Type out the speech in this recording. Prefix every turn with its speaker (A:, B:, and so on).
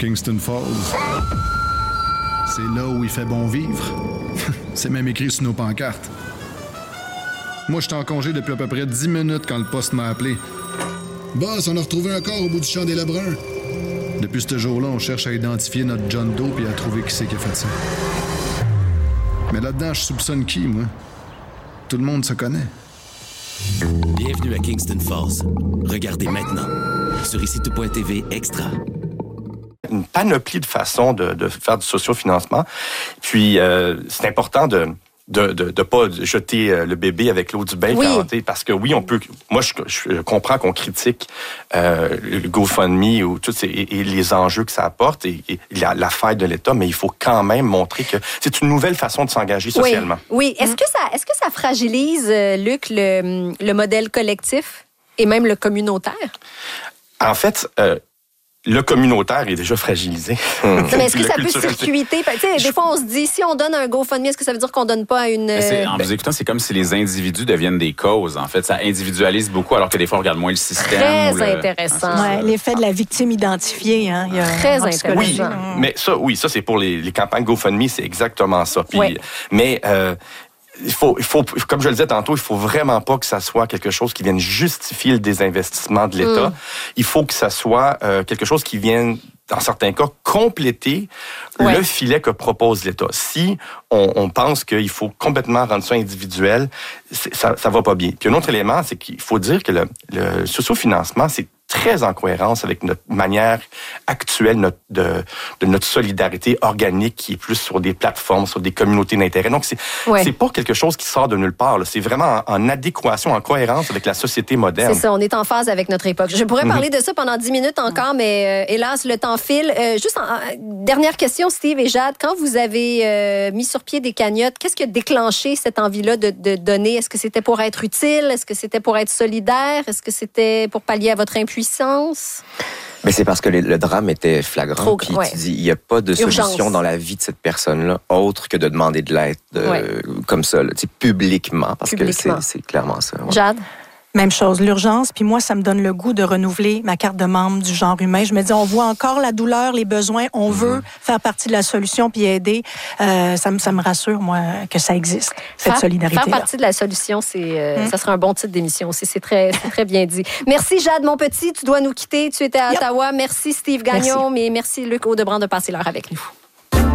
A: Kingston Falls. C'est là où il fait bon vivre. C'est même écrit sur nos pancartes. Moi, j'étais en congé depuis à peu près 10 minutes quand le poste m'a appelé. Boss, on a retrouvé un corps au bout du champ des Lebrun. Depuis ce jour-là, on cherche à identifier notre John Doe et à trouver qui c'est qui a fait ça. Mais là-dedans, je soupçonne qui, moi? Tout le monde se connaît.
B: Bienvenue à Kingston Falls. Regardez maintenant sur ICTV Extra.
C: Une panoplie de façons de faire du sociofinancement. Puis, c'est important de pas jeter le bébé avec l'eau du bain, parce que oui, on peut. Moi, je comprends qu'on critique le GoFundMe ou tout et les enjeux que ça apporte et la faille de l'État, mais il faut quand même montrer que c'est une nouvelle façon de s'engager socialement.
D: Oui. Est-ce que ça fragilise, Luc, le modèle collectif et même le communautaire?
C: En fait. Le communautaire est déjà fragilisé.
D: Mais est-ce que ça peut circuiter? Des fois, on se dit, si on donne un GoFundMe, est-ce que ça veut dire qu'on donne pas à une...
E: En vous écoutant, c'est comme si les individus deviennent des causes. En fait, ça individualise beaucoup, alors que des fois, on regarde moins le système.
D: Très intéressant.
F: L'effet de la victime identifiée.
D: Très intéressant.
C: Oui, mais ça, c'est pour les campagnes GoFundMe, c'est exactement ça. Puis, mais... Il faut, comme je le disais tantôt, il faut vraiment pas que ça soit quelque chose qui vienne justifier le désinvestissement de l'État. Il faut que ça soit quelque chose qui vienne, dans certains cas, compléter le filet que propose l'État. Si on pense qu'il faut complètement rendre ça individuel, ça va pas bien. Puis un autre élément, c'est qu'il faut dire que le sociofinancement, c'est très en cohérence avec notre manière actuelle de notre solidarité organique qui est plus sur des plateformes, sur des communautés d'intérêt. Donc, c'est pas quelque chose qui sort de nulle part. Là. C'est vraiment en adéquation, en cohérence avec la société moderne.
D: C'est ça, on est en phase avec notre époque. Je pourrais parler de ça pendant 10 minutes encore, mais hélas, le temps file. Dernière question, Steve et Jade. Quand vous avez mis sur pied des cagnottes, qu'est-ce qui a déclenché cette envie-là de donner? Est-ce que c'était pour être utile? Est-ce que c'était pour être solidaire? Est-ce que c'était pour pallier à votre impuissance?
G: Mais c'est parce que le drame était flagrant. Puis tu dis, il n'y a pas de solution dans la vie de cette personne-là autre que de demander de l'aide comme ça, là, publiquement, parce que c'est clairement ça. Ouais.
D: Jade?
F: Même chose, l'urgence. Puis moi, ça me donne le goût de renouveler ma carte de membre du genre humain. Je me dis, on voit encore la douleur, les besoins. On veut faire partie de la solution puis aider. Ça me rassure, moi, que ça existe, cette solidarité-là.
D: Faire partie de la solution, ça sera un bon titre d'émission aussi. C'est très bien dit. Merci, Jade, mon petit. Tu dois nous quitter. Tu étais à Ottawa. Merci, Steve Gagnon. Mais merci, Luc Audebrand, de passer l'heure avec nous.